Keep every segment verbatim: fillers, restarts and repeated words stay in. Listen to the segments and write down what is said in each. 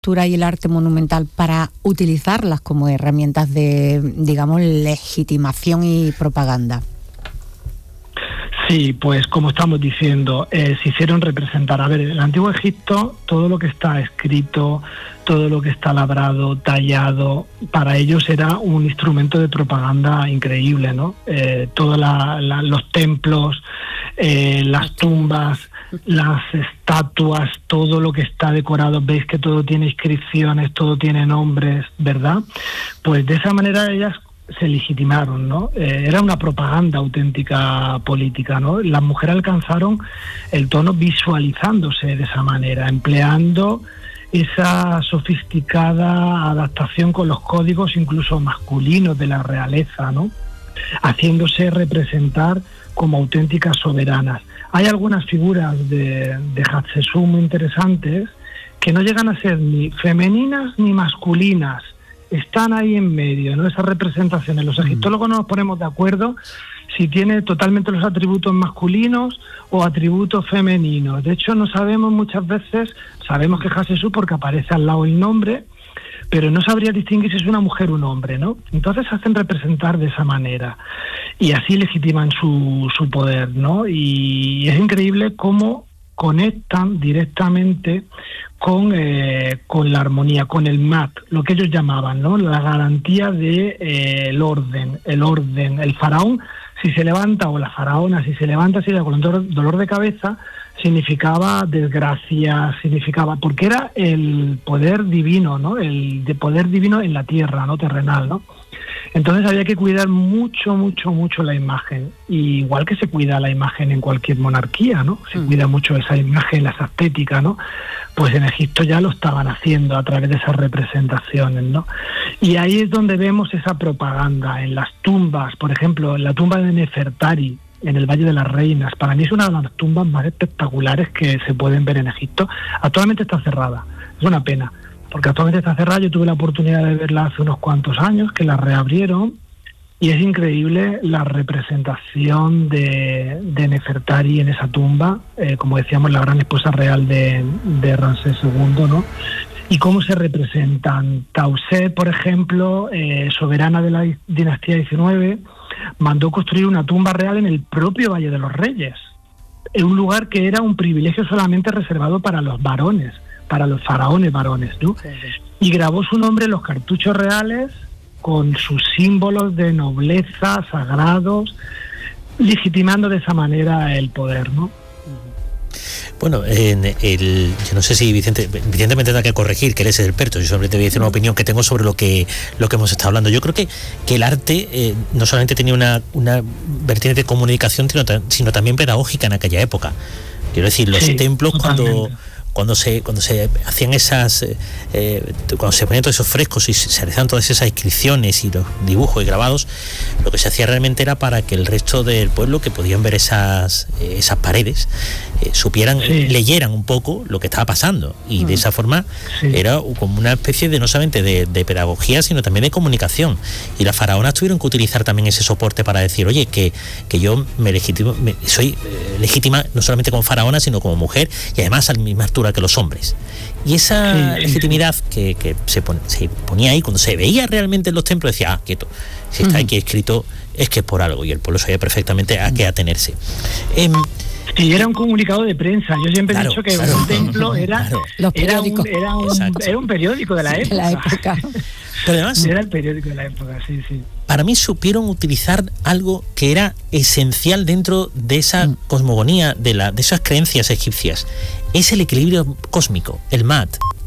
arquitectura y el arte monumental para utilizarlas como herramientas de, digamos, legitimación y propaganda? Sí, pues como estamos diciendo, eh, se hicieron representar. A ver, en el Antiguo Egipto, todo lo que está escrito, todo lo que está labrado, tallado, para ellos era un instrumento de propaganda increíble, ¿no? Eh, todos la, los templos, eh, las tumbas, las estatuas, todo lo que está decorado, veis que todo tiene inscripciones, todo tiene nombres, ¿verdad? Pues de esa manera ellas se legitimaron, ¿no? Eh, era una propaganda auténtica política, ¿no? Las mujeres alcanzaron el tono visualizándose de esa manera, empleando esa sofisticada adaptación con los códigos incluso masculinos de la realeza, ¿no? Haciéndose representar como auténticas soberanas. Hay algunas figuras de, de Hatshepsut muy interesantes que no llegan a ser ni femeninas ni masculinas, están ahí en medio, ¿no? Esas representaciones. Los egiptólogos no nos ponemos de acuerdo si tiene totalmente los atributos masculinos o atributos femeninos. De hecho, no sabemos muchas veces, sabemos que Hatshepsut porque aparece al lado el nombre, pero no sabría distinguir si es una mujer o un hombre, ¿no? Entonces se hacen representar de esa manera y así legitiman su, su poder, ¿no? Y es increíble cómo conectan directamente con, eh, con la armonía, con el mat, lo que ellos llamaban, ¿no? La garantía de eh, el orden, el orden. El faraón, si se levanta, o la faraona, si se levanta así con dolor, dolor de cabeza, significaba desgracia, significaba, porque era el poder divino, ¿no? El de poder divino en la tierra, ¿no? Terrenal, ¿no? Entonces había que cuidar mucho, mucho, mucho la imagen, y igual que se cuida la imagen en cualquier monarquía, ¿no? Se mm. cuida mucho esa imagen, esa estética, ¿no? Pues en Egipto ya lo estaban haciendo a través de esas representaciones, ¿no? Y ahí es donde vemos esa propaganda, en las tumbas, por ejemplo, en la tumba de Nefertari, en el Valle de las Reinas. Para mí es una de las tumbas más espectaculares que se pueden ver en Egipto. Actualmente está cerrada, es una pena, porque actualmente está cerrada. Yo tuve la oportunidad de verla hace unos cuantos años, que la reabrieron, y es increíble la representación de, de Nefertari en esa tumba, eh, como decíamos, la gran esposa real de, de Ramsés segundo, ¿no? Y cómo se representan. Tauset, por ejemplo, eh, soberana de la dinastía diecinueve, mandó construir una tumba real en el propio Valle de los Reyes, en un lugar que era un privilegio solamente reservado para los varones, para los faraones varones, ¿no? Sí, sí. Y grabó su nombre en los cartuchos reales con sus símbolos de nobleza, sagrados, legitimando de esa manera el poder, ¿no? Bueno, en el, yo no sé si Vicente, Vicente me tendrá que corregir, que él es el experto, yo solamente voy a decir una opinión que tengo sobre lo que lo que hemos estado hablando. Yo creo que, que el arte eh, no solamente tenía una, una vertiente de comunicación, sino, sino también pedagógica en aquella época. Quiero decir, los sí, templos totalmente. cuando... Cuando se cuando se hacían esas eh, cuando se ponían todos esos frescos y se realizaban todas esas inscripciones y los dibujos y grabados, lo que se hacía realmente era para que el resto del pueblo que podían ver esas eh, esas paredes eh, supieran, sí. leyeran un poco lo que estaba pasando, y mm. de esa forma sí. era como una especie de no solamente de, de pedagogía, sino también de comunicación. Y las faraonas tuvieron que utilizar también ese soporte para decir, oye, que, que yo me legitimo, me, soy eh, legítima no solamente como faraona, sino como mujer, y además al mismo que los hombres. Y esa sí, legitimidad sí. que, que se, pon, se ponía ahí, cuando se veía realmente en los templos, decía, ah, quieto, si está uh-huh. aquí escrito es que es por algo, y el pueblo sabía perfectamente a qué atenerse. Eh, Sí, era un comunicado de prensa. Yo siempre claro, he dicho que claro, un templo era, claro. era, un, era, un, era un periódico de la sí, época. De la época. Pero además, era el periódico de la época, sí, sí. Para mí supieron utilizar algo que era esencial dentro de esa mm. cosmogonía, de, la, de esas creencias egipcias. Es el equilibrio cósmico, el mat.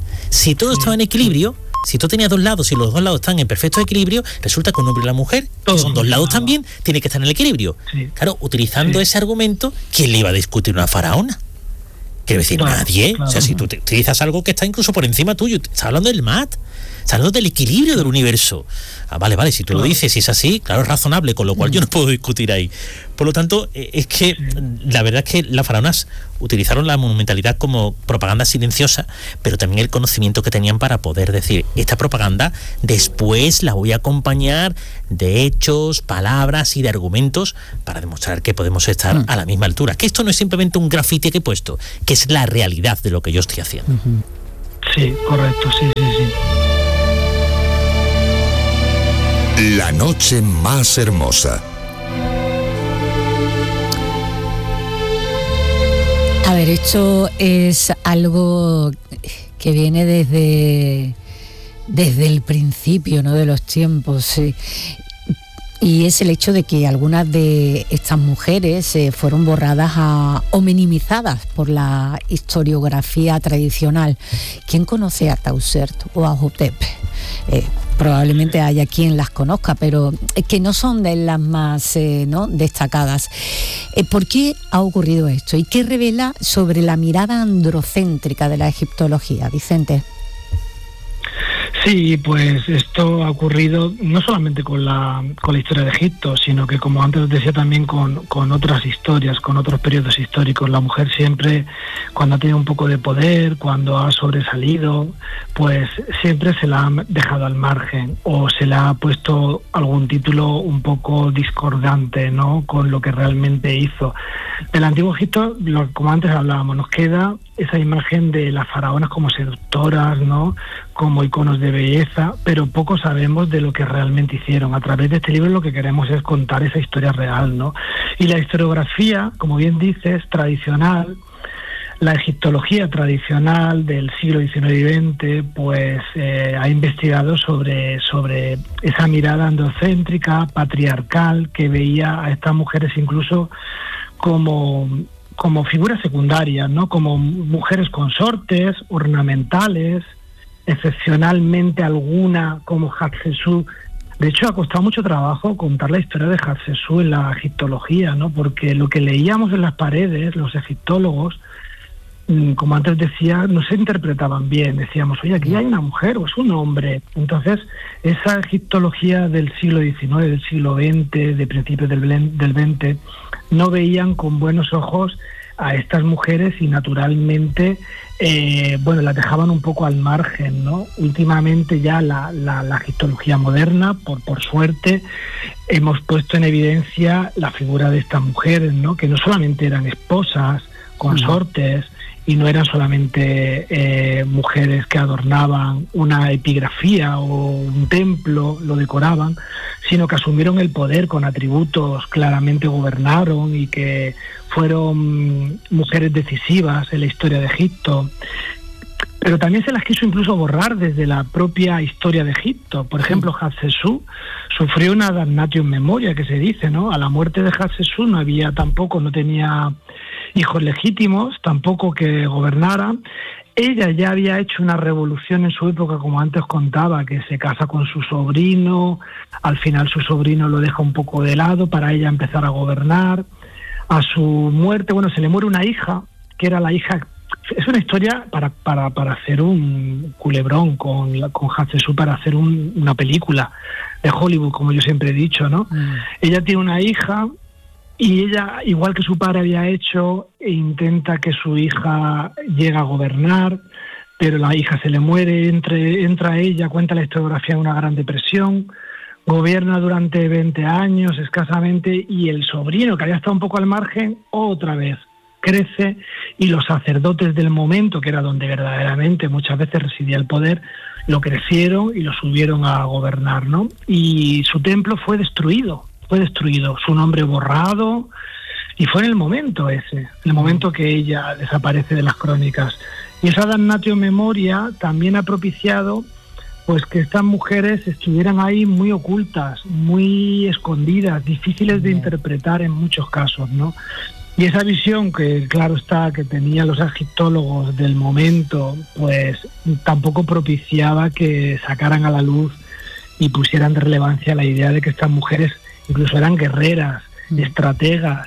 Si todo sí. estaba en equilibrio, si tú tenías dos lados y los dos lados están en perfecto equilibrio, resulta que un hombre y la mujer, que son dos lados también, tienen que estar en el equilibrio. Sí. Claro, utilizando sí. ese argumento, ¿quién le iba a discutir una faraona? Quiero decir, claro, nadie. Claro. O sea, si tú te utilizas algo que está incluso por encima tuyo, estás hablando del mat, estás hablando del equilibrio del universo. Ah, vale, vale, si tú claro. lo dices y es así, claro, es razonable, con lo cual yo no puedo discutir ahí. Por lo tanto, es que la verdad es que las faraonas utilizaron la monumentalidad como propaganda silenciosa, pero también el conocimiento que tenían para poder decir, esta propaganda después la voy a acompañar de hechos, palabras y de argumentos para demostrar que podemos estar mm. a la misma altura. Que esto no es simplemente un grafiti que he puesto, que es la realidad de lo que yo estoy haciendo. Uh-huh. Sí, correcto, sí, sí, sí. La noche más hermosa. A ver, esto es algo que viene desde, desde el principio, ¿no?, de los tiempos, sí. Y es el hecho de que algunas de estas mujeres eh, fueron borradas a, o minimizadas por la historiografía tradicional. ¿Quién conoce a Tausert o a Hotep? Eh, probablemente haya quien las conozca, pero es que no son de las más eh, ¿no? destacadas. Eh, ¿Por qué ha ocurrido esto? ¿Y qué revela sobre la mirada androcéntrica de la egiptología, Vicente? Sí, pues esto ha ocurrido no solamente con la, con la historia de Egipto, sino que, como antes decía, también con, con otras historias, con otros periodos históricos. La mujer siempre, cuando ha tenido un poco de poder, cuando ha sobresalido, pues siempre se la ha dejado al margen o se le ha puesto algún título un poco discordante, ¿no?, con lo que realmente hizo. Del Antiguo Egipto, lo, como antes hablábamos, nos queda esa imagen de las faraonas como seductoras, ¿no?, como iconos de belleza, pero poco sabemos de lo que realmente hicieron. A través de este libro lo que queremos es contar esa historia real, ¿no? Y la historiografía, como bien dices, tradicional, la egiptología tradicional del siglo diecinueve y veinte, pues eh, ha investigado sobre, sobre esa mirada androcéntrica, patriarcal, que veía a estas mujeres incluso como... como figuras secundarias, ¿no?, como mujeres consortes, ornamentales, excepcionalmente alguna como Hatshepsut. De hecho, ha costado mucho trabajo contar la historia de Hatshepsut en la egiptología, ¿no?, porque lo que leíamos en las paredes, los egiptólogos, como antes decía, no se interpretaban bien. Decíamos, oye, aquí hay una mujer o es un hombre. Entonces, esa egiptología del siglo diecinueve, del siglo veinte, de principios del, del veinte, no veían con buenos ojos a estas mujeres y naturalmente, eh, bueno, las dejaban un poco al margen, ¿no? Últimamente ya la, la, la egiptología moderna, por, por suerte, hemos puesto en evidencia la figura de estas mujeres, ¿no?, que no solamente eran esposas, consortes, y no eran solamente eh, mujeres que adornaban una epigrafía o un templo, lo decoraban, sino que asumieron el poder con atributos, claramente gobernaron y que fueron mujeres decisivas en la historia de Egipto. Pero también se las quiso incluso borrar desde la propia historia de Egipto. Por ejemplo, Hatshepsut sufrió una damnatio in memoria, que se dice, ¿no? A la muerte de Hatshepsut no había tampoco, no tenía hijos legítimos, tampoco que gobernaran. Ella ya había hecho una revolución en su época, como antes contaba, que se casa con su sobrino, al final su sobrino lo deja un poco de lado para ella empezar a gobernar. A su muerte, bueno, se le muere una hija, que era la hija... Es una historia para, para, para hacer un culebrón con, con Hatshepsut, para hacer un, una película de Hollywood, como yo siempre he dicho, ¿no? Mm. Ella tiene una hija y ella, igual que su padre había hecho, intenta que su hija llegue a gobernar, pero la hija se le muere, entre, entra ella, cuenta la historiografía de una gran depresión, gobierna durante veinte años escasamente, y el sobrino, que había estado un poco al margen, otra vez crece, y los sacerdotes del momento, que era donde verdaderamente muchas veces residía el poder, lo crecieron y lo subieron a gobernar, ¿no? Y su templo fue destruido, fue destruido, su nombre borrado, y fue en el momento ese, en el momento que ella desaparece de las crónicas. Y esa damnatio memoria también ha propiciado pues que estas mujeres estuvieran ahí muy ocultas, muy escondidas, difíciles de interpretar en muchos casos, ¿no? Y esa visión que, claro está, que tenían los egiptólogos del momento, pues tampoco propiciaba que sacaran a la luz y pusieran de relevancia la idea de que estas mujeres incluso eran guerreras, mm. estrategas.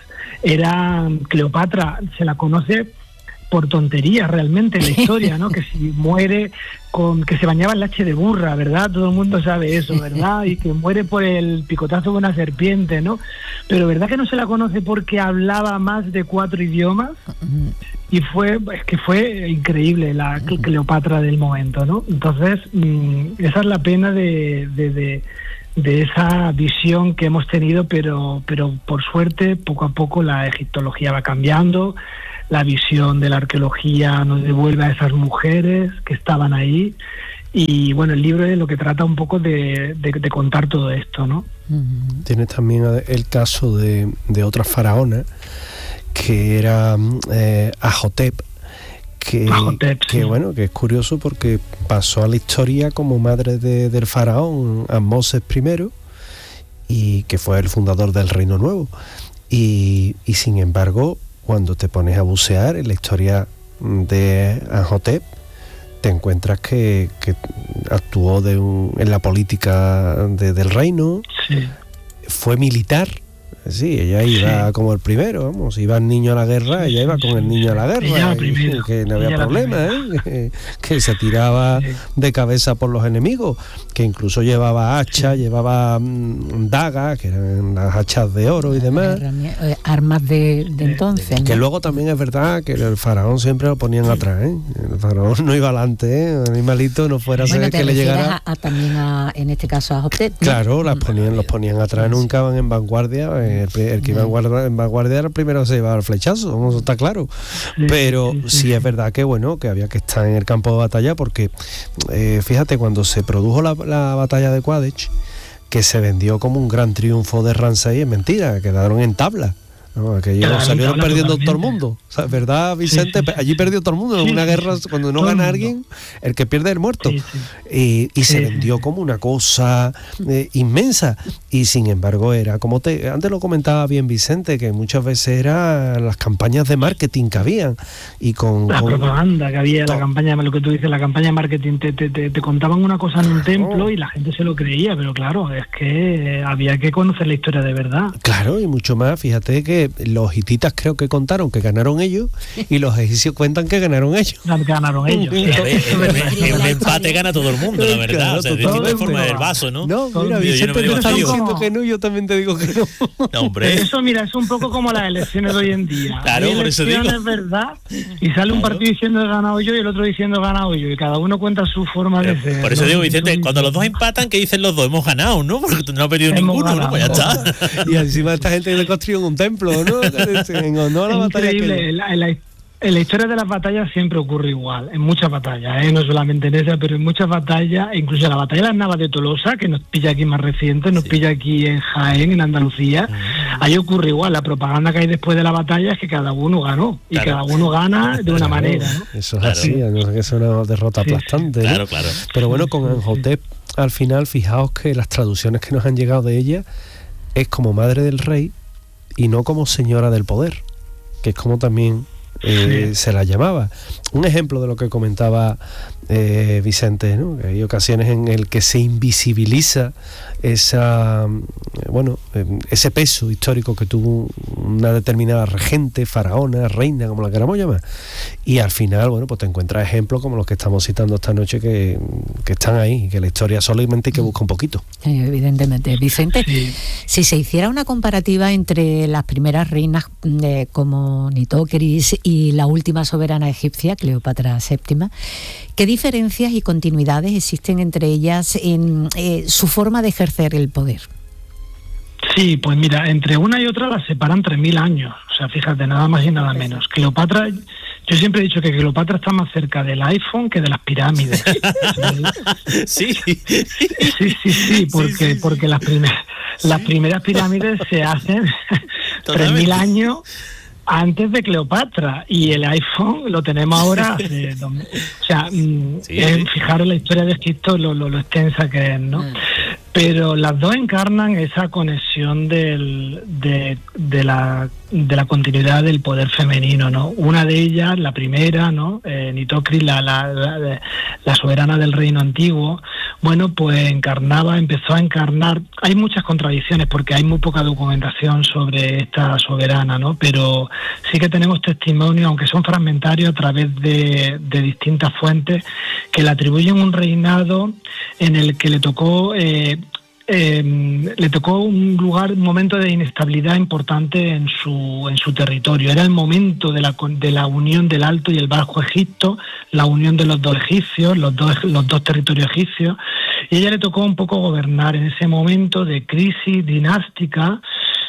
Era Cleopatra, se la conoce por tonterías realmente en la historia, ¿no? Que si muere con que se bañaba en leche de burra, ¿verdad? Todo el mundo sabe eso, ¿verdad? Y que muere por el picotazo de una serpiente, ¿no? Pero ¿verdad que no se la conoce porque hablaba más de cuatro idiomas? Y fue, es que fue increíble la Cleopatra del momento, ¿no? Entonces, mmm, esa es la pena de, de, de, de esa visión que hemos tenido, pero, pero por suerte poco a poco la egiptología va cambiando, la visión de la arqueología nos devuelve a esas mujeres que estaban ahí, y bueno, el libro es lo que trata un poco de, de, de contar todo esto, ¿no? Tienes también el caso de, de otra faraona que era eh, Ajotep, que, Ajotep, que sí. bueno, que es curioso porque pasó a la historia como madre de, del faraón Amoses primero, y que fue el fundador del Reino Nuevo, y, y sin embargo cuando te pones a bucear en la historia de Ajotep te encuentras que, que actuó de un, en la política de, del reino, sí. Fue militar. Sí, ella iba sí. como el primero, vamos, iba el niño a la guerra, sí, ella iba con sí, el niño sí. a la guerra, y, que no había problema, ¿eh? que, que se tiraba sí. de cabeza por los enemigos, que incluso llevaba hacha, sí. llevaba mmm, dagas, que eran las hachas de oro y demás. Armas de, de entonces. Que ¿no? luego también es verdad que el faraón siempre lo ponían sí. atrás, ¿eh? El faraón no iba adelante, ¿eh? El animalito no fuera a bueno, ser que le llegara. A, a, también a, en este caso a Ajotep, ¿no? Claro, las ponían, los ponían atrás, nunca van en vanguardia. Eh, El, el que iba en, guarda, en vanguardia era el primero que se llevaba el flechazo, eso está claro. Pero sí es verdad que bueno, que había que estar en el campo de batalla, porque eh, fíjate, cuando se produjo la, la batalla de Qadesh, que se vendió como un gran triunfo de Ramsés, es mentira, quedaron en tabla. No, que ellos salieron perdiendo todo el mundo. O sea, ¿verdad, Vicente? Sí, sí, sí. Allí perdió todo el mundo. En sí, una guerra, sí, sí. cuando no todo gana alguien, el que pierde es el muerto. Sí, sí. Y, y sí, se vendió sí. como una cosa eh, inmensa. Y sin embargo, era como te. Antes lo comentaba bien Vicente, que muchas veces eran las campañas de marketing que habían. Y con. La con, propaganda que había, la campaña, lo que tú dices, la campaña de marketing. Te, te, te, te contaban una cosa en un templo oh. y la gente se lo creía, pero claro, es que había que conocer la historia de verdad. Claro, y mucho más. Fíjate que los hititas creo que contaron que ganaron ellos y los egipcios cuentan que ganaron ellos. Ganaron ellos. Sí. En un empate gana todo el mundo, la verdad. Claro, o sea, de forma del vaso, ¿no? No, mira, Vicente te está diciendo que no, yo también te digo que no. No, hombre. Eso, mira, es un poco como las elecciones de hoy en día. Claro, por eso digo. Es verdad, y sale un partido diciendo he ganado yo y el otro diciendo he ganado yo, y cada uno cuenta su forma de ser. Por eso digo, Vicente, cuando los dos empatan, ¿qué dicen los dos? Hemos ganado, ¿no? Porque no ha perdido ninguno, ¿no? Pues ya está. Y encima esta gente le construyó un templo, ¿no? En honor a la batalla. Increíble, la, la, en la historia de las batallas siempre ocurre igual, en muchas batallas, ¿eh? No solamente en esa, pero en muchas batallas, incluso en la batalla de las Navas de Tolosa, que nos pilla aquí más reciente, nos sí. pilla aquí en Jaén, en Andalucía, mm. ahí ocurre igual, la propaganda que hay después de la batalla es que cada uno ganó, y claro. cada uno gana de una claro. manera, ¿no? Eso es claro. así, no sé que es una derrota sí, aplastante. Sí. ¿no? Claro, claro. Pero bueno, con Amenhotep, al final, fijaos que las traducciones que nos han llegado de ella es como madre del rey y no como señora del poder, que es como también eh, sí. se la llamaba. Un ejemplo de lo que comentaba eh, Vicente, ¿no? Que hay ocasiones en el que se invisibiliza esa, bueno, ese peso histórico que tuvo una determinada regente, faraona, reina, como la queramos llamar, y al final, bueno, pues te encuentras ejemplos como los que estamos citando esta noche que, que están ahí, que la historia solamente hay que buscar un poquito. Sí, evidentemente. Vicente, sí. si se hiciera una comparativa entre las primeras reinas eh, como Nitocris y la última soberana egipcia, Cleopatra séptima, ¿qué diferencias y continuidades existen entre ellas en eh, su forma de ejercer el poder? Sí, pues mira, entre una y otra las separan tres mil años. O sea, fíjate, nada más y nada menos. Cleopatra, yo siempre he dicho que Cleopatra está más cerca del iPhone que de las pirámides. Sí. Sí, sí, sí, porque, sí, sí. porque las, primer, ¿Sí? las primeras pirámides se hacen tres mil años antes de Cleopatra, y el iPhone lo tenemos ahora hace dos mil. O sea, sí, es, sí. fijaros la historia de Egipto, lo, lo, lo extensa que es, ¿no? Mm. Pero las dos encarnan esa conexión del, de, de, la, de la continuidad del poder femenino, ¿no? Una de ellas, la primera, ¿no? Eh, Nitocris, la, la, la, la soberana del reino antiguo, bueno, pues encarnaba, empezó a encarnar. Hay muchas contradicciones porque hay muy poca documentación sobre esta soberana, ¿no? Pero sí que tenemos testimonios, aunque son fragmentarios, a través de, de distintas fuentes que le atribuyen un reinado en el que le tocó eh, eh, le tocó un lugar, un momento de inestabilidad importante en su en su territorio. Era el momento de la de la unión del Alto y el Bajo Egipto, la unión de los dos egipcios, los dos los dos territorios egipcios, Y a ella le tocó un poco gobernar en ese momento de crisis dinástica,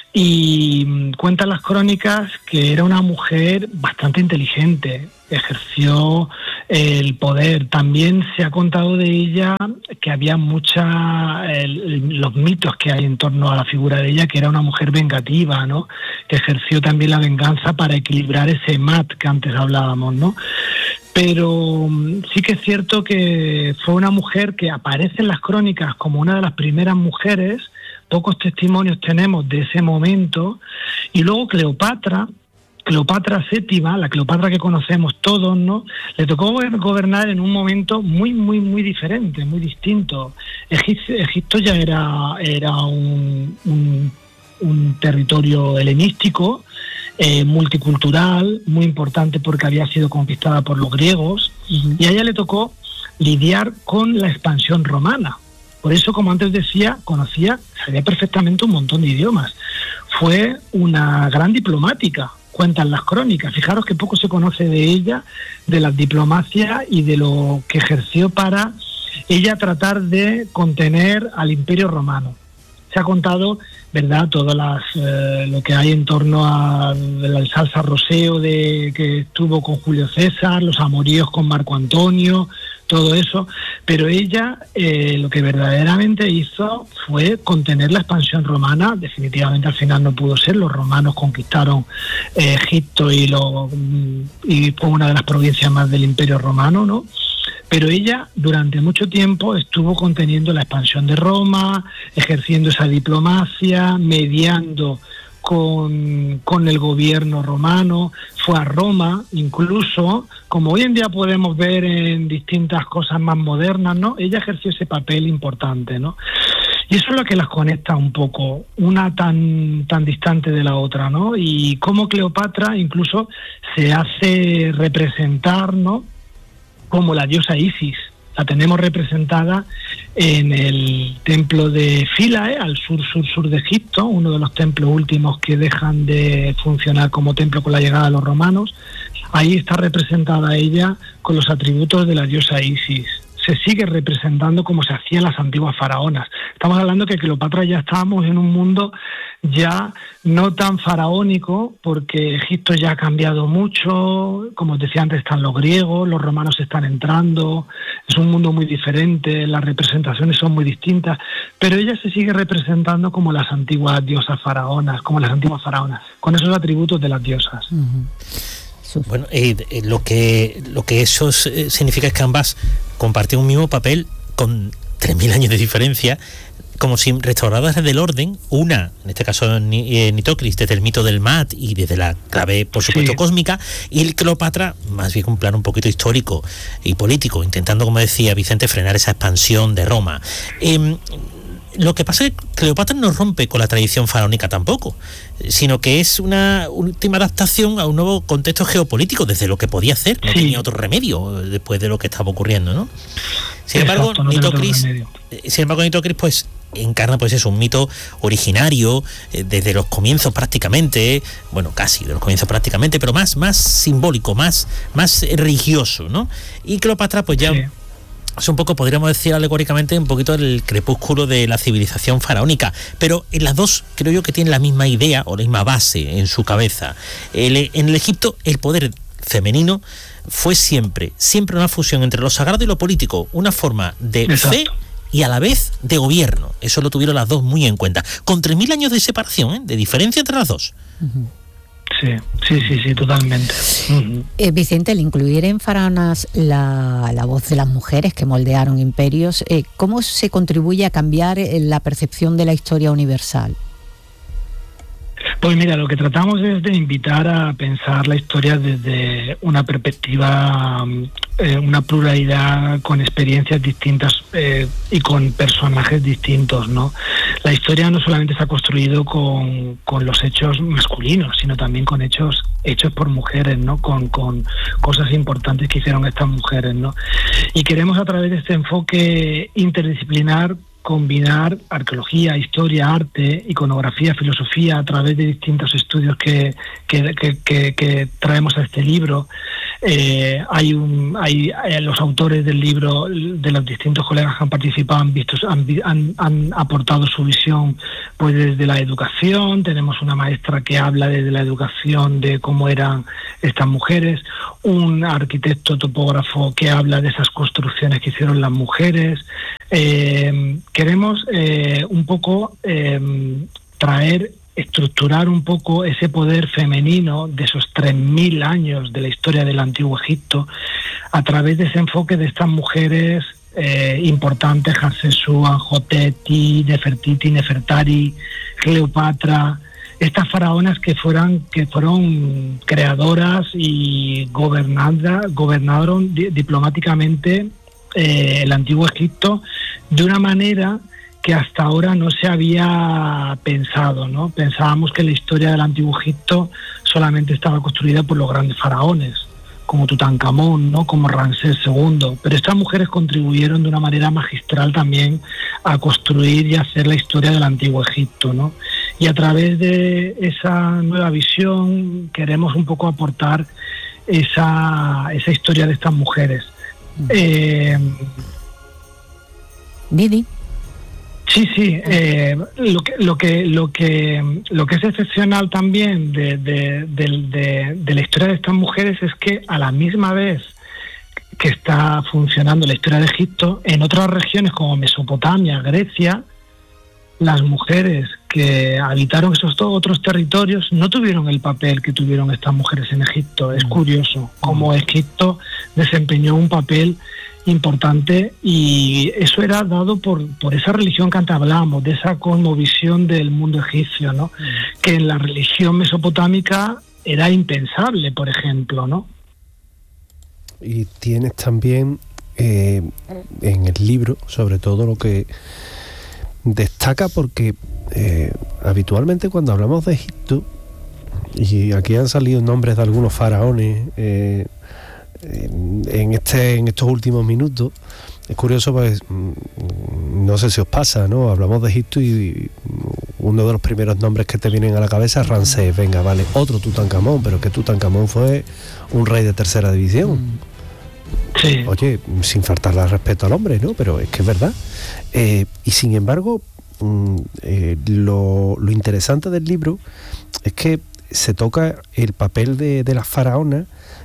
y cuentan las crónicas que era una mujer bastante inteligente, ejerció el poder. También se ha contado de ella que había mucha, el, los mitos que hay en torno a la figura de ella, que era una mujer vengativa, ¿no? Que ejerció también la venganza para equilibrar ese mat que antes hablábamos, ¿no? Pero sí que es cierto que fue una mujer que aparece en las crónicas como una de las primeras mujeres. Pocos testimonios tenemos de ese momento. Y luego Cleopatra, Cleopatra séptima, la Cleopatra que conocemos todos, ¿no? Le tocó gobernar en un momento muy, muy, muy diferente, muy distinto. Egipto, Egipto ya era, era un, un, un territorio helenístico, eh, multicultural, muy importante porque había sido conquistada por los griegos, uh-huh. y a ella le tocó lidiar con la expansión romana. Por eso, como antes decía, conocía, sabía perfectamente un montón de idiomas. Fue una gran diplomática, cuentan las crónicas. Fijaros que poco se conoce de ella, de la diplomacia y de lo que ejerció para ella tratar de contener al Imperio Romano. Se ha contado, ¿verdad?, todo las, eh, lo que hay en torno al salsa roseo de que estuvo con Julio César, los amoríos con Marco Antonio, todo eso, pero ella eh, lo que verdaderamente hizo fue contener la expansión romana. Definitivamente al final no pudo ser, los romanos conquistaron eh, Egipto y, lo, y fue una de las provincias más del Imperio Romano, ¿no? Pero ella durante mucho tiempo estuvo conteniendo la expansión de Roma, ejerciendo esa diplomacia, mediando con, con el gobierno romano. Fue a Roma, incluso, como hoy en día podemos ver en distintas cosas más modernas, ¿no? Ella ejerció ese papel importante, ¿no? Y eso es lo que las conecta un poco, una tan tan distante de la otra, ¿no? Y cómo Cleopatra incluso se hace representar, ¿no?, como la diosa Isis. La tenemos representada en el templo de Philae, al sur-sur-sur de Egipto, uno de los templos últimos que dejan de funcionar como templo con la llegada de los romanos. Ahí está representada ella con los atributos de la diosa Isis. Se sigue representando como se hacían las antiguas faraonas. Estamos hablando que Cleopatra ya estábamos en un mundo ya no tan faraónico, porque Egipto ya ha cambiado mucho. Como os decía antes, están los griegos, los romanos están entrando, es un mundo muy diferente, las representaciones son muy distintas, pero ella se sigue representando como las antiguas diosas faraonas, como las antiguas faraonas, con esos atributos de las diosas. Uh-huh. Bueno, eh, eh, lo que lo que eso eh, significa es que ambas comparten un mismo papel con tres mil años de diferencia, como si restauradas desde el orden, una, en este caso Nitocris, desde el mito del Mat y desde la clave, por supuesto, sí, cósmica, y el Cleopatra, más bien un plano un poquito histórico y político, intentando, como decía Vicente, frenar esa expansión de Roma. Eh, Lo que pasa es que Cleopatra no rompe con la tradición faraónica tampoco, sino que es una última adaptación a un nuevo contexto geopolítico, desde lo que podía hacer, no sí. tenía otro remedio después de lo que estaba ocurriendo, ¿no? Sin embargo, Exacto, no Nitocris, sin embargo, Nitocris pues encarna pues eso, un mito originario eh, desde los comienzos prácticamente, bueno, casi de los comienzos prácticamente, pero más, más simbólico, más, más religioso, ¿no? Y Cleopatra pues ya... Sí. Es un poco, podríamos decir alegóricamente, un poquito el crepúsculo de la civilización faraónica, pero en las dos creo yo que tienen la misma idea o la misma base en su cabeza. El, en el Egipto el poder femenino fue siempre, siempre una fusión entre lo sagrado y lo político, una forma de Exacto. fe y a la vez de gobierno. Eso lo tuvieron las dos muy en cuenta, con tres mil años de separación, ¿eh? de diferencia entre las dos. Uh-huh. Sí, sí, sí, sí, totalmente. Uh-huh. Eh, Vicente, al incluir en Faraonas la, la voz de las mujeres que moldearon imperios, eh, ¿cómo se contribuye a cambiar la percepción de la historia universal? Pues mira, lo que tratamos es de invitar a pensar la historia desde una perspectiva, eh, una pluralidad con experiencias distintas eh, y con personajes distintos, ¿no? La historia no solamente se ha construido con, con los hechos masculinos, sino también con hechos hechos por mujeres, ¿no? Con, con cosas importantes que hicieron estas mujeres, ¿no? Y queremos a través de este enfoque interdisciplinar combinar arqueología, historia, arte, iconografía, filosofía a través de distintos estudios que, que, que, que, que traemos a este libro, Eh, hay un, hay eh, los autores del libro, de los distintos colegas que han participado, han visto, han, han, han aportado su visión, pues desde la educación. Tenemos una maestra que habla desde la educación de cómo eran estas mujeres, un arquitecto topógrafo que habla de esas construcciones que hicieron las mujeres. Eh, queremos eh, un poco eh, traer, estructurar un poco ese poder femenino de esos tres mil años de la historia del Antiguo Egipto a través de ese enfoque de estas mujeres eh, importantes: Hatshepsut, Anjoteti, Nefertiti, Nefertari, Cleopatra, estas faraonas que fueran que fueron creadoras y gobernadas, gobernaron di- diplomáticamente eh, el Antiguo Egipto de una manera que hasta ahora no se había pensado, ¿no? Pensábamos que la historia del Antiguo Egipto solamente estaba construida por los grandes faraones, como Tutankamón, ¿no? Como Ramsés segundo, pero estas mujeres contribuyeron de una manera magistral también a construir y hacer la historia del Antiguo Egipto, ¿no? Y a través de esa nueva visión queremos un poco aportar esa, esa historia de estas mujeres. Eh, Didi. Sí, sí. Eh, lo que lo que lo que lo que es excepcional también de, de, de, de, de la historia de estas mujeres es que a la misma vez que está funcionando la historia de Egipto, en otras regiones como Mesopotamia, Grecia, las mujeres que habitaron esos otros territorios no tuvieron el papel que tuvieron estas mujeres en Egipto. Es curioso cómo Egipto desempeñó un papel importante, y eso era dado por, por esa religión que antes hablábamos, de esa cosmovisión del mundo egipcio, ¿no? Mm. Que en la religión mesopotámica era impensable, por ejemplo, ¿no? Y tienes también eh, en el libro, sobre todo, lo que destaca, porque eh, habitualmente cuando hablamos de Egipto, y aquí han salido nombres de algunos faraones eh, en este en estos últimos minutos, es curioso, pues no sé si os pasa, ¿no? Hablamos de Egipto y uno de los primeros nombres que te vienen a la cabeza es Ramsés. Venga, vale, otro Tutankamón, pero que Tutankamón fue un rey de tercera división. Sí. Oye, sin faltarle al respeto al hombre, ¿no? Pero es que es verdad. Eh, y sin embargo, eh, lo, lo interesante del libro es que se toca el papel de, de las faraonas,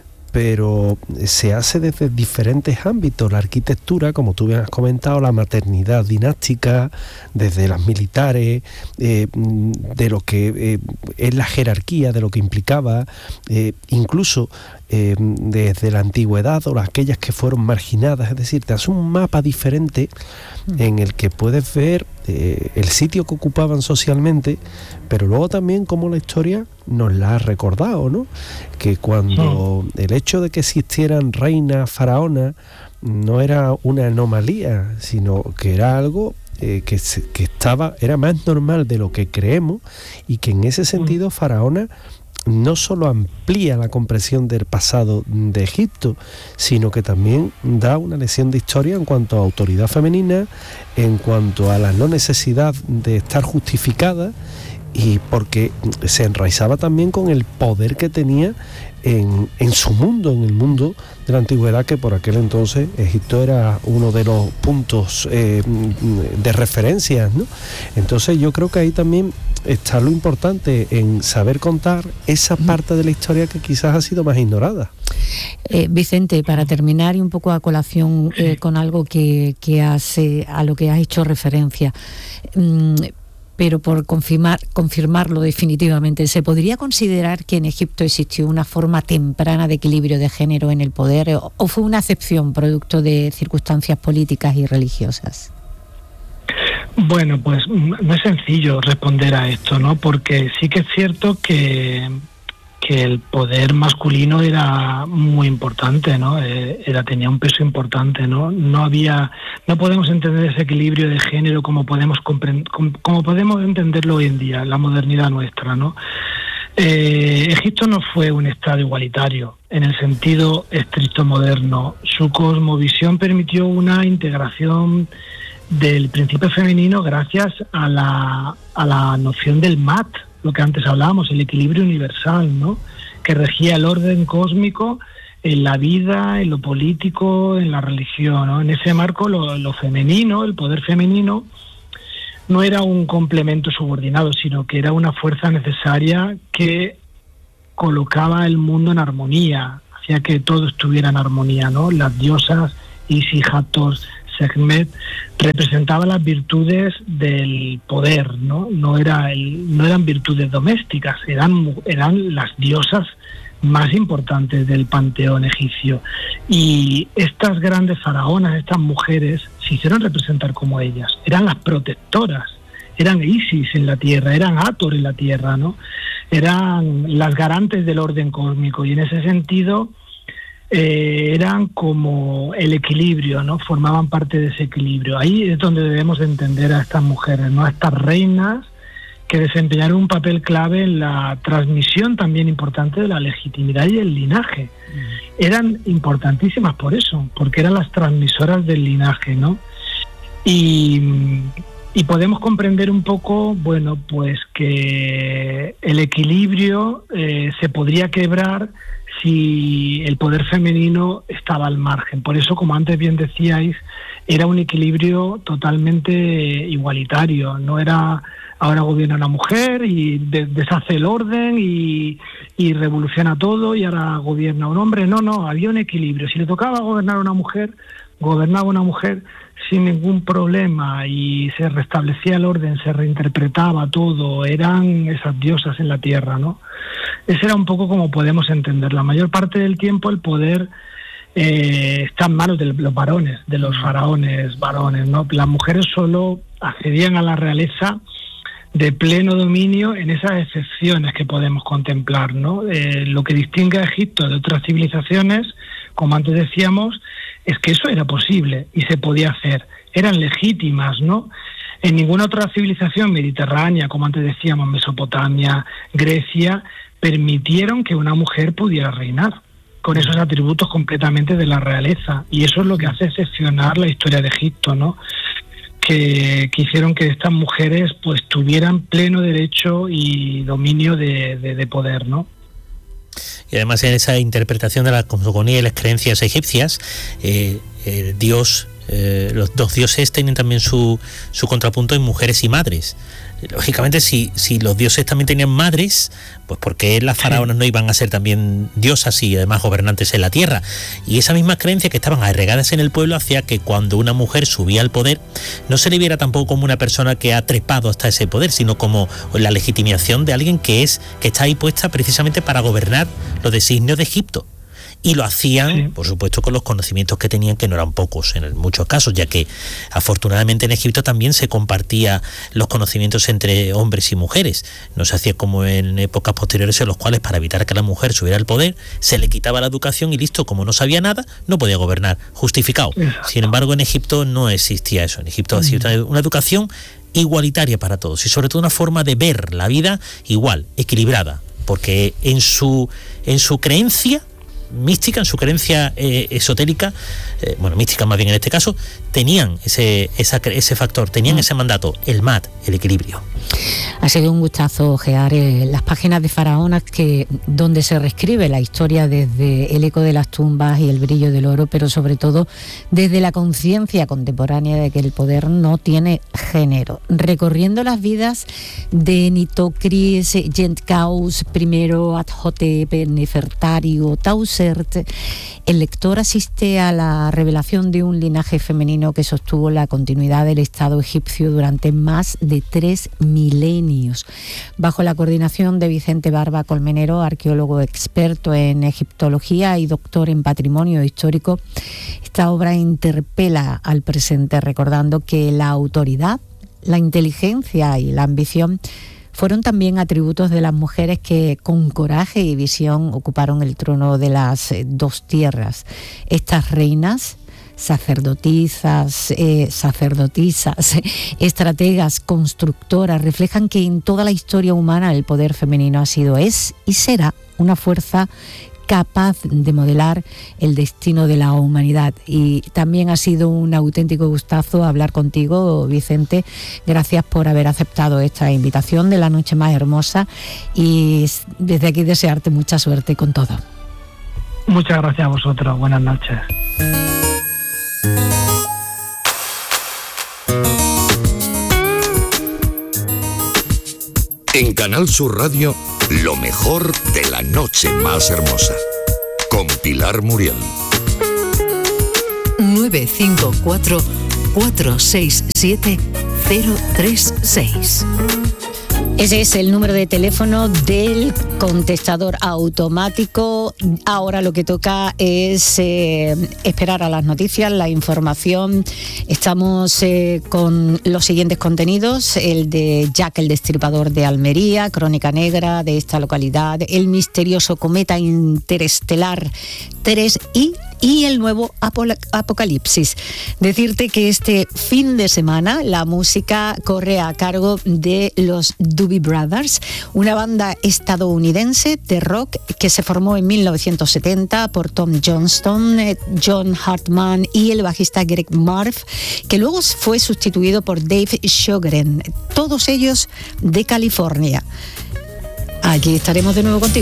pero se hace desde diferentes ámbitos: la arquitectura, como tú bien has comentado, la maternidad dinástica, desde las militares, eh, de lo que eh, es la jerarquía, de lo que implicaba, eh, incluso eh, desde la antigüedad o aquellas que fueron marginadas. Es decir, te hace un mapa diferente en el que puedes ver eh, el sitio que ocupaban socialmente, pero luego también cómo la historia nos la ha recordado, ¿no? Que cuando sí. el hecho de que existieran reinas, faraonas, no era una anomalía, sino que era algo eh, que, se, que estaba, era más normal de lo que creemos, y que en ese sentido faraona no solo amplía la comprensión del pasado de Egipto, sino que también da una lección de historia en cuanto a autoridad femenina, en cuanto a la no necesidad de estar justificada, y porque se enraizaba también con el poder que tenía en, en su mundo, en el mundo de la antigüedad, que por aquel entonces Egipto era uno de los puntos eh, de referencia, ¿no? Entonces yo creo que ahí también está lo importante en saber contar esa parte de la historia que quizás ha sido más ignorada. Eh, Vicente, para terminar y un poco a colación eh, con algo que, que hace, a lo que has hecho referencia, mm, pero por confirmar, confirmarlo definitivamente, ¿se podría considerar que en Egipto existió una forma temprana de equilibrio de género en el poder, o, o fue una excepción producto de circunstancias políticas y religiosas? Bueno, pues no es sencillo responder a esto, ¿no? Porque sí que es cierto que, que el poder masculino era muy importante, ¿no? Era, tenía un peso importante, ¿no? No había, no podemos entender ese equilibrio de género como podemos comprend, como podemos entenderlo hoy en día, la modernidad nuestra, ¿no? Eh, Egipto no fue un estado igualitario en el sentido estricto moderno. Su cosmovisión permitió una integración del principio femenino gracias a la, a la noción del mat, lo que antes hablábamos, el equilibrio universal, ¿no? Que regía el orden cósmico en la vida, en lo político, en la religión, ¿no? En ese marco lo, lo femenino, el poder femenino, no era un complemento subordinado, sino que era una fuerza necesaria que colocaba el mundo en armonía, hacía que todo estuviera en armonía, ¿no? Las diosas Isis, Hathor, Sekhmet representaban las virtudes del poder, ¿no? No era el, no eran virtudes domésticas, eran eran las diosas más importantes del panteón egipcio. Y estas grandes faraonas, estas mujeres, se hicieron representar como ellas. Eran las protectoras, eran Isis en la tierra, eran Hathor en la tierra, ¿no? Eran las garantes del orden cósmico, y en ese sentido eh, eran como el equilibrio, ¿no? Formaban parte de ese equilibrio. Ahí es donde debemos de entender a estas mujeres, ¿no? A estas reinas que desempeñaron un papel clave en la transmisión también importante de la legitimidad y el linaje. Mm. Eran importantísimas por eso, porque eran las transmisoras del linaje, ¿no? Y, y podemos comprender un poco, bueno, pues que el equilibrio eh, se podría quebrar si el poder femenino estaba al margen. Por eso, como antes bien decíais, era un equilibrio totalmente igualitario, no era ahora gobierna una mujer y de, deshace el orden y, y revoluciona todo y ahora gobierna un hombre. No, no, había un equilibrio. Si le tocaba gobernar a una mujer, gobernaba una mujer sin ningún problema y se restablecía el orden, se reinterpretaba todo, eran esas diosas en la tierra, ¿no? Ese era un poco como podemos entender. La mayor parte del tiempo el poder eh, está en manos de los varones, de los faraones varones, ¿no? Las mujeres solo accedían a la realeza de pleno dominio en esas excepciones que podemos contemplar, ¿no? Eh, lo que distingue a Egipto de otras civilizaciones, como antes decíamos, es que eso era posible y se podía hacer. Eran legítimas, ¿no? En ninguna otra civilización mediterránea, como antes decíamos, Mesopotamia, Grecia, permitieron que una mujer pudiera reinar con esos atributos completamente de la realeza. Y eso es lo que hace excepcionar la historia de Egipto, ¿no? Que, que hicieron que estas mujeres pues tuvieran pleno derecho y dominio de, de, de poder, ¿no? Y además en esa interpretación de la cosmogonía y las creencias egipcias, eh, eh, Dios, eh, los dos dioses tienen también su, su contrapunto en mujeres y madres. Lógicamente, si, si los dioses también tenían madres, pues ¿por qué las faraonas no iban a ser también diosas y además gobernantes en la tierra? Y esa misma creencia que estaban arraigadas en el pueblo hacía que cuando una mujer subía al poder, no se le viera tampoco como una persona que ha trepado hasta ese poder, sino como la legitimación de alguien que es que está ahí puesta precisamente para gobernar los designios de Egipto. Y lo hacían, sí, por supuesto, con los conocimientos que tenían, que no eran pocos en muchos casos, ya que afortunadamente en Egipto también se compartía los conocimientos entre hombres y mujeres. No se hacía como en épocas posteriores en los cuales, para evitar que la mujer subiera al poder, se le quitaba la educación y listo, como no sabía nada, no podía gobernar, justificado. Sin embargo, en Egipto no existía eso. En Egipto existía una educación igualitaria para todos y sobre todo una forma de ver la vida igual, equilibrada, porque en su, en su creencia mística, en su creencia eh, esotérica, eh, bueno, mística más bien en este caso, tenían ese, esa, ese factor, tenían ese mandato, el mat, el equilibrio. Ha sido un gustazo ojear eh, las páginas de Faraonas, que donde se reescribe la historia desde el eco de las tumbas y el brillo del oro, pero sobre todo desde la conciencia contemporánea de que el poder no tiene género. Recorriendo las vidas de Nitocris, Gentkaus, primero Adhotep, Nefertario, Tausert, el lector asiste a la revelación de un linaje femenino que sostuvo la continuidad del Estado egipcio durante más de tres milenios. Bajo la coordinación de Vicente Barba Colmenero, arqueólogo experto en egiptología y doctor en patrimonio histórico, esta obra interpela al presente, recordando que la autoridad, la inteligencia y la ambición fueron también atributos de las mujeres que con coraje y visión ocuparon el trono de las dos tierras. Estas reinas, sacerdotisas, eh, sacerdotisas, estrategas, constructoras, reflejan que en toda la historia humana el poder femenino ha sido, es y será una fuerza capaz de modelar el destino de la humanidad. Y también ha sido un auténtico gustazo hablar contigo, Vicente. Gracias por haber aceptado esta invitación de La Noche Más Hermosa, y desde aquí desearte mucha suerte con todo. Muchas gracias a vosotros. Buenas noches. En Canal Sur Radio, lo mejor de la noche más hermosa. Con Pilar Muriel. nueve cinco cuatro, cuatro seis siete, cero tres seis. Ese es el número de teléfono del contestador automático. Ahora lo que toca es eh, esperar a las noticias, la información. Estamos eh, con los siguientes contenidos: el de Jack el Destripador de Almería, crónica negra de esta localidad, el misterioso cometa interestelar tres I y el nuevo Apocalipsis. Decirte que este fin de semana la música corre a cargo de los Doobie Brothers, una banda estadounidense de rock que se formó en mil novecientos setenta por Tom Johnston, John Hartman y el bajista Greg Murphy, que luego fue sustituido por Dave Sjogren, todos ellos de California. Aquí estaremos de nuevo contigo.